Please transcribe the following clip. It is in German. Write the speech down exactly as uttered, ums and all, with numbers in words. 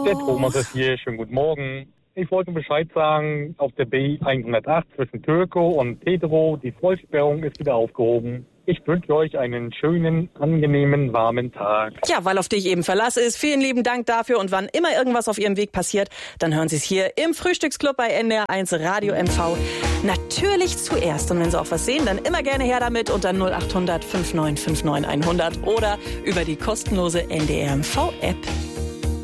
Der Thomas ist hier, schönen guten Morgen. Ich wollte Bescheid sagen, auf der B hundertacht zwischen Türkow und Pedro, die Vollsperrung ist wieder aufgehoben. Ich wünsche euch einen schönen, angenehmen, warmen Tag. Ja, weil auf dich eben Verlass ist. Vielen lieben Dank dafür. Und wann immer irgendwas auf Ihrem Weg passiert, dann hören Sie es hier im Frühstücksclub bei N D R eins Radio M V. Natürlich zuerst. Und wenn Sie auch was sehen, dann immer gerne her damit unter null acht hundert fünfundneunzig neunundfünfzig hundert oder über die kostenlose N D R M V App.